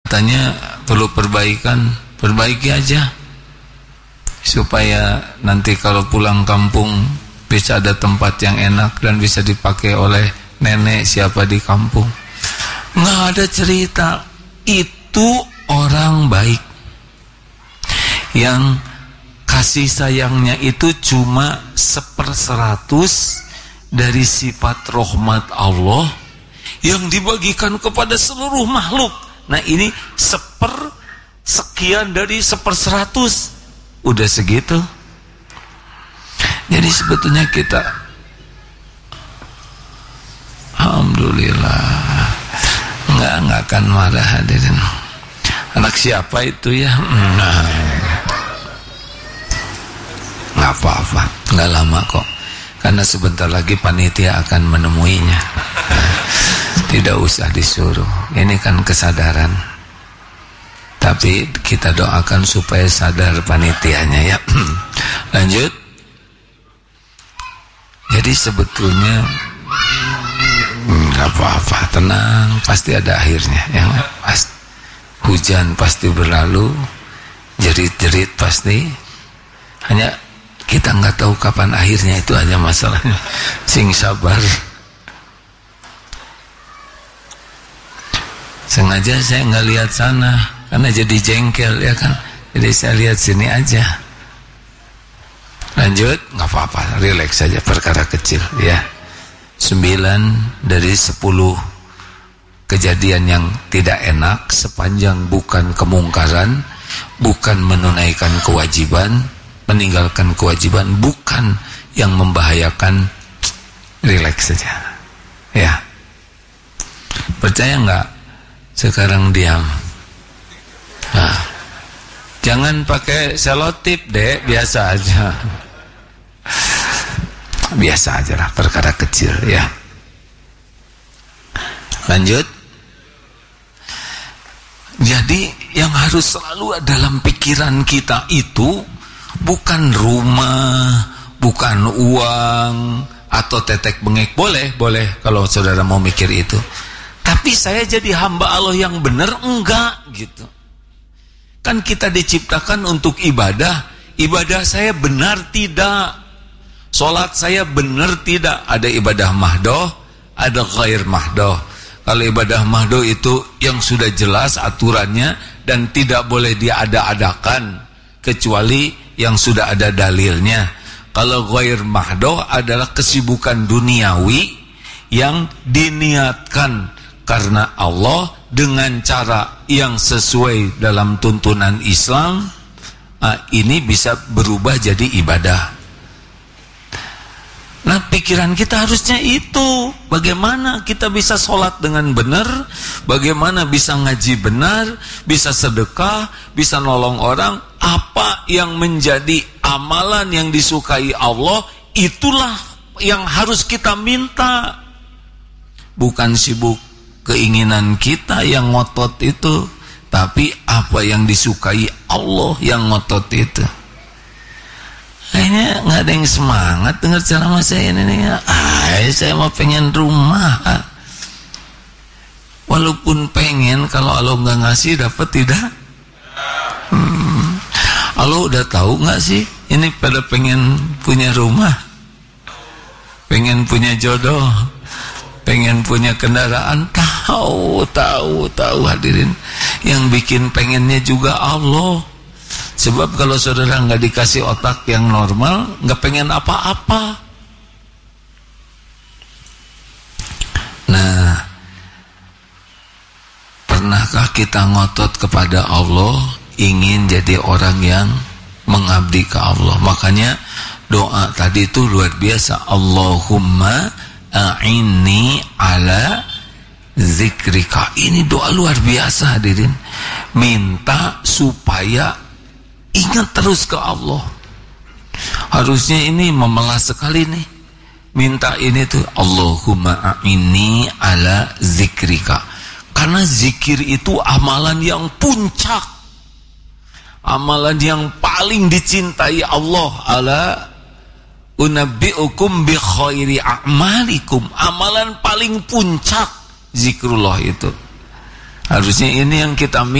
katanya perlu perbaikan, perbaiki aja supaya nanti kalau pulang kampung bisa ada tempat yang enak dan bisa dipakai oleh nenek siapa di kampung. Nggak ada cerita. Itu orang baik yang kasih sayangnya itu cuma 1/100 dari sifat rahmat Allah yang dibagikan kepada seluruh makhluk. Nah ini 1/sekian dari 1/100. Udah segitu. Jadi sebetulnya kita alhamdulillah nggak akan marah hadirin. Anak siapa itu ya? Nggak apa-apa, nggak lama kok. Karena sebentar lagi panitia akan menemuinya. Tidak usah disuruh. Ini kan kesadaran. Tapi kita doakan supaya sadar panitianya ya. Lanjut. Jadi sebetulnya nggak apa-apa, tenang, pasti ada akhirnya. Yang pasti hujan pasti berlalu, jerit-jerit pasti. Hanya kita nggak tahu kapan akhirnya, itu aja masalahnya. Sing sabar. Sengaja saya nggak lihat sana karena jadi jengkel ya kan. Jadi saya lihat sini aja. Lanjut, nggak apa-apa, relax saja, perkara kecil ya. 9 dari 10 kejadian yang tidak enak sepanjang bukan kemungkaran, bukan menunaikan kewajiban, meninggalkan kewajiban, bukan yang membahayakan, relax saja ya. Percaya nggak? Sekarang diam. Nah, jangan pakai selotip dek, biasa aja. Biasa aja lah, perkara kecil ya. Lanjut. Jadi yang harus selalu dalam pikiran kita itu bukan rumah, bukan uang atau tetek bengek. Boleh kalau saudara mau mikir itu. Tapi saya jadi hamba Allah yang benar enggak gitu. Kan kita diciptakan untuk ibadah. Ibadah saya benar tidak? Salat saya benar tidak? Ada ibadah mahdoh, ada ghair mahdoh. Kalau ibadah mahdoh itu yang sudah jelas aturannya dan tidak boleh diada-adakan kecuali yang sudah ada dalilnya. Kalau ghair mahdoh adalah kesibukan duniawi yang diniatkan karena Allah dengan cara yang sesuai dalam tuntunan Islam, ini bisa berubah jadi ibadah. Nah, pikiran kita harusnya itu. Bagaimana kita bisa sholat dengan benar, bagaimana bisa ngaji benar, bisa sedekah, bisa nolong orang. Apa yang menjadi amalan yang disukai Allah, itulah yang harus kita minta. Bukan sibuk keinginan kita yang ngotot itu, tapi apa yang disukai Allah yang ngotot itu. Kayaknya nggak ada yang semangat dengar ceramah saya ini nih. Saya mau pengen rumah. Walaupun pengen, kalau Allah nggak ngasih dapat tidak? Allah udah tahu nggak sih? Ini pada pengen punya rumah, pengen punya jodoh, pengen punya kendaraan. Tahu hadirin. Yang bikin pengennya juga Allah. Sebab kalau saudara nggak dikasih otak yang normal, nggak pengen apa-apa. Nah, pernahkah kita ngotot kepada Allah, ingin jadi orang yang mengabdi ke Allah? Makanya doa tadi itu luar biasa. Allahumma a'inni ala zikrika. Ini doa luar biasa hadirin. Minta supaya ingat terus ke Allah. Harusnya ini memelas sekali nih. Minta ini tuh, Allahumma a'inni ala zikrika. Karena zikir itu amalan yang puncak, amalan yang paling dicintai Allah. Ala unabbi'ukum bi khairi a'malikum. Amalan paling puncak zikrullah itu. Harusnya ini yang kita